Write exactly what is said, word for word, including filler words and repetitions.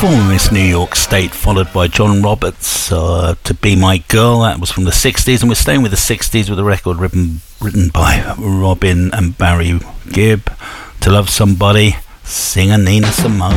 Before Miss New York State, followed by John Roberts, uh, To Be My Girl. That was from the sixties, and we're staying with the sixties with a record written, written by Robin and Barry Gibb. To Love Somebody, singer Nina Simone.